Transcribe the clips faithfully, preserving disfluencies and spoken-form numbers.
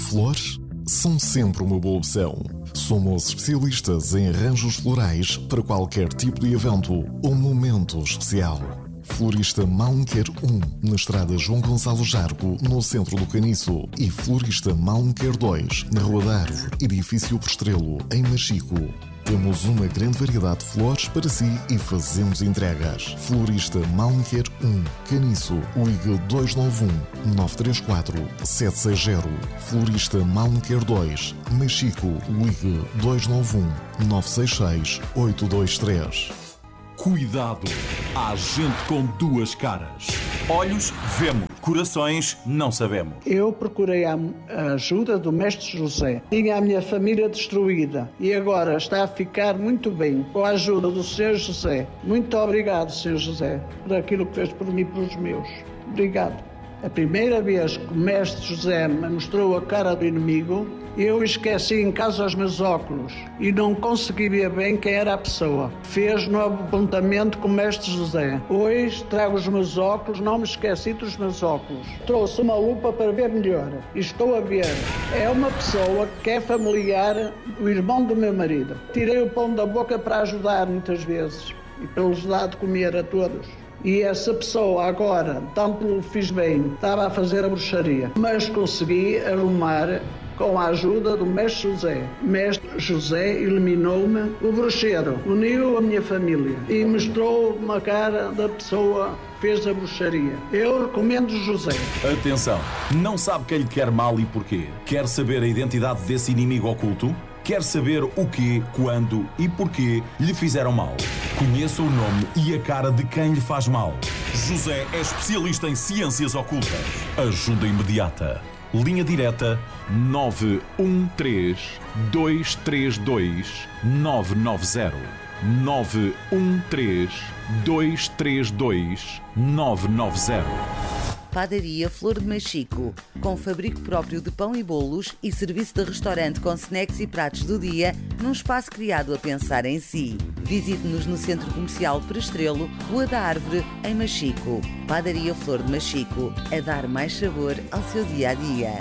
Flores são sempre uma boa opção. Somos especialistas em arranjos florais para qualquer tipo de evento ou momento especial. Florista Malnquer um, na estrada João Gonçalo Jargo, no centro do Caniço. E Florista Malnquer dois, na Rua da Árvore, edifício Prestrelo, em Machico. Temos uma grande variedade de flores para si e fazemos entregas. Florista Malnquer um, Caniço, ligue dois nove um, nove três quatro, sete seis zero. Florista Malnquer dois, Machico, ligue dois nove um, nove seis seis, oito dois três. Cuidado! Há gente com duas caras. Olhos, vemos. Corações, não sabemos. Eu procurei a ajuda do Mestre José. Tinha a minha família destruída e agora está a ficar muito bem com a ajuda do senhor José. Muito obrigado, senhor José, por aquilo que fez por mim e pelos meus. Obrigado. A primeira vez que o Mestre José me mostrou a cara do inimigo, eu esqueci em casa os meus óculos e não consegui ver bem quem era a pessoa. Fez novo apontamento com o Mestre José. Hoje trago os meus óculos, não me esqueci dos meus óculos. Trouxe uma lupa para ver melhor e estou a ver. É uma pessoa que é familiar do irmão do meu marido. Tirei o pão da boca para ajudar muitas vezes e para lhes dar de comer a todos. E essa pessoa agora, tanto lhe fiz bem, estava a fazer a bruxaria, mas consegui arrumar com a ajuda do Mestre José. Mestre José eliminou-me o bruxeiro, uniu a minha família e mostrou uma cara da pessoa que fez a bruxaria. Eu recomendo José. Atenção, não sabe quem lhe quer mal e porquê? Quer saber a identidade desse inimigo oculto? Quer saber o que, quando e porquê lhe fizeram mal? Conheça o nome e a cara de quem lhe faz mal. José é especialista em ciências ocultas. Ajuda imediata. Linha direta nove um três, dois três dois, nove nove zero. nove um três, dois três dois, nove nove zero. Padaria Flor de Machico, com fabrico próprio de pão e bolos e serviço de restaurante com snacks e pratos do dia, num espaço criado a pensar em si. Visite-nos no Centro Comercial Prestrelo, Rua da Árvore, em Machico. Padaria Flor de Machico, a dar mais sabor ao seu dia-a-dia.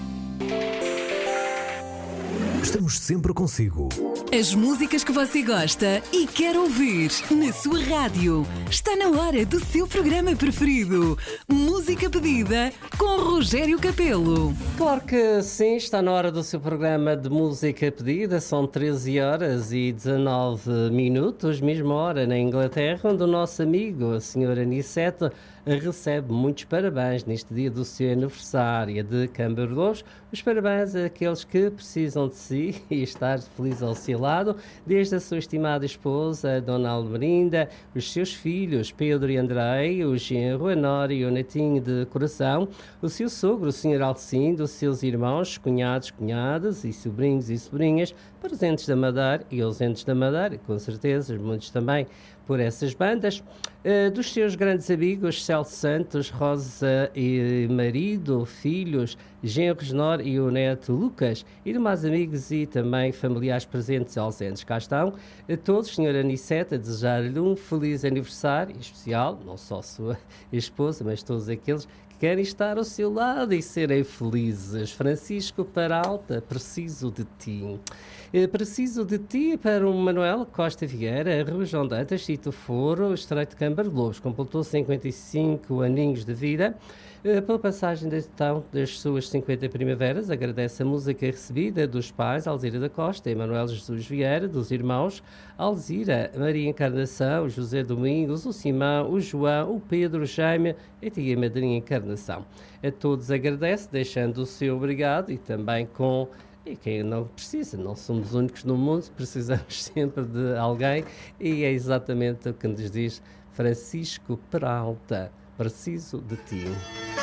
Estamos sempre consigo. As músicas que você gosta e quer ouvir na sua rádio. Está na hora do seu programa preferido. Música pedida com Rogério Capelo. Claro que sim, está na hora do seu programa de música pedida. São treze horas e dezanove minutos, mesma hora na Inglaterra, onde o nosso amigo, a senhora Anicete, recebe muitos parabéns neste dia do seu aniversário de Cambarlouros. Os parabéns àqueles que precisam de si e estar feliz ao seu lado, desde a sua estimada esposa, a Dona Almerinda, os seus filhos, Pedro e Andrei, o genro, a Nora e o netinho de coração, o seu sogro, o senhor Alcindo, os seus irmãos, cunhados, cunhadas e sobrinhos e sobrinhas, presentes da Madeira e ausentes da Madeira, com certeza, muitos também por essas bandas, uh, dos seus grandes amigos, Celso Santos, Rosa e marido, filhos, genros Nor e o neto Lucas, e demais amigos e também familiares presentes e ausentes. Cá estão a todos, senhora Anicete, a desejar-lhe um feliz aniversário especial, não só a sua esposa, mas todos aqueles que querem estar ao seu lado e serem felizes. Francisco Peralta, preciso de ti. Preciso de ti para o Manuel Costa Vieira, Rui João Dantas, Tito Foro, Estreito de Cambarlouros. Completou cinquenta e cinco aninhos de vida. Pela passagem então das suas cinquenta primaveras, agradece a música recebida dos pais Alzira da Costa e Manuel Jesus Vieira, dos irmãos Alzira, Maria Encarnação, José Domingos, o Simão, o João, o Pedro, o Jaime e a tia Madrinha Encarnação. A todos agradece, deixando o seu obrigado e também com... E quem não precisa, não somos únicos no mundo, precisamos sempre de alguém e é exatamente o que nos diz Francisco Peralta, preciso de ti.